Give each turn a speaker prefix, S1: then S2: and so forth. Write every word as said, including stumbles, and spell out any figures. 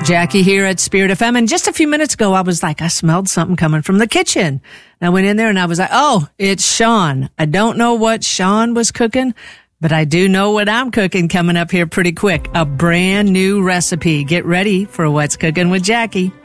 S1: Jackie here at Spirit F M. And just a few minutes ago, I was like, I smelled something coming from the kitchen. And I went in there and I was like, oh, it's Sean. I don't know what Sean was cooking, but I do know what I'm cooking coming up here pretty quick. A brand new recipe. Get ready for What's Cooking with Jackie.